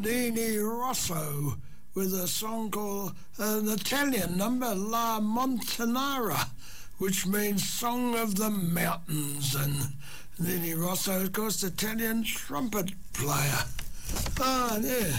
Nini Rosso with a song called an Italian number, La Montanara, which means Song of the Mountains. And Nini Rosso, of course, Italian trumpet player. Oh, yeah.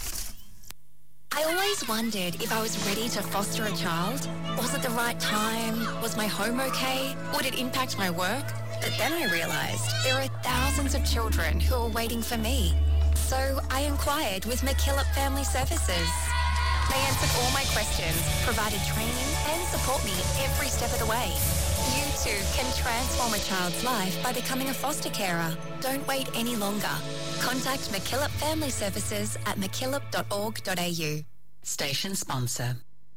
I always wondered if I was ready to foster a child. Was it the right time? Was my home okay? Would it impact my work? But then I realised there are thousands of children who are waiting for me. So I inquired with McKillop Family Services. They answered all my questions, provided training and support me every step of the way. You too can transform a child's life by becoming a foster carer. Don't wait any longer. Contact McKillop Family Services at mckillop.org.au. Station sponsor.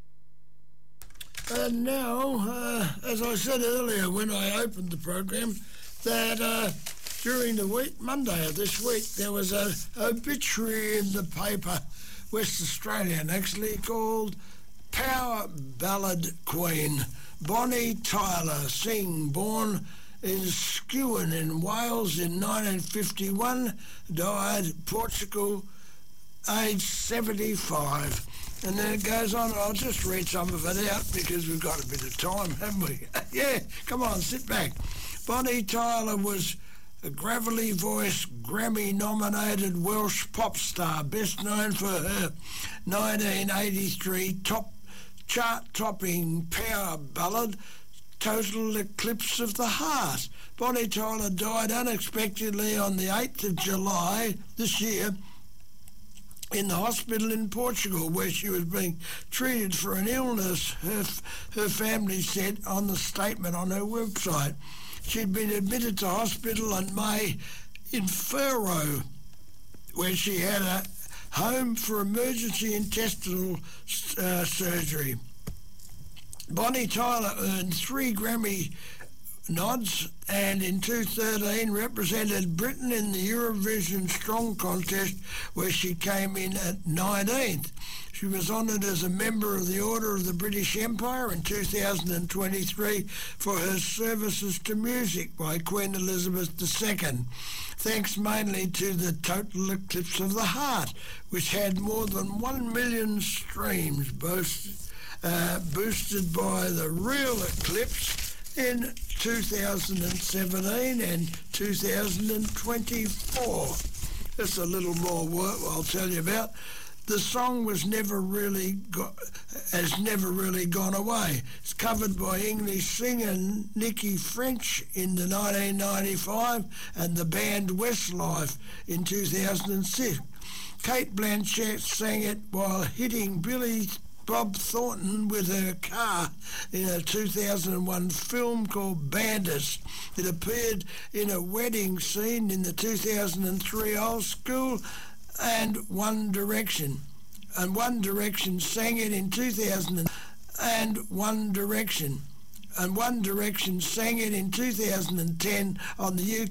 And now, as I said earlier when I opened the program, that during the week, Monday of this week, there was an obituary in the paper, West Australian actually, called Power Ballad Queen. Bonnie Tyler Singh, born in Skewen in Wales in 1951, died Portugal, aged 75. And then it goes on, and I'll just read some of it out because we've got a bit of time, haven't we? Yeah, come on, sit back. Bonnie Tyler was a gravelly-voiced, Grammy-nominated Welsh pop star, best known for her 1983 chart-topping power ballad, Total Eclipse of the Heart. Bonnie Tyler died unexpectedly on the 8th of July this year in the hospital in Portugal, where she was being treated for an illness, her family said on the statement on her website. She'd been admitted to hospital in May in Faro, where she had a home for emergency intestinal surgery. Bonnie Tyler earned 3 Grammy nods and in 2013 represented Britain in the Eurovision Song Contest, where she came in at 19th. She was honoured as a member of the Order of the British Empire in 2023 for her services to music by Queen Elizabeth II, thanks mainly to the Total Eclipse of the Heart, which had more than 1 million streams, boosted by the real eclipse in 2017 and 2024. Just a little more work I'll tell you about. The song has never really gone away. It's covered by English singer Nikki French in the 1995 and the band Westlife in 2006. Kate Blanchett sang it while hitting Billy Bob Thornton with her car in a 2001 film called Bandits. It appeared in a wedding scene in the 2003 Old School and One Direction. And One Direction sang it in 2000 and One Direction. And One Direction sang it in 2010 on the UK